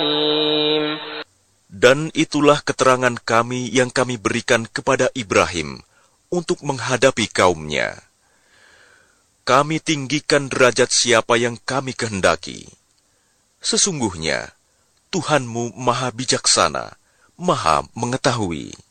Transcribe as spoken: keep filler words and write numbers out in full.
Dan itulah keterangan kami yang kami berikan kepada Ibrahim untuk menghadapi kaumnya. Kami tinggikan derajat siapa yang kami kehendaki. Sesungguhnya, Tuhanmu Maha Bijaksana, Maha Mengetahui.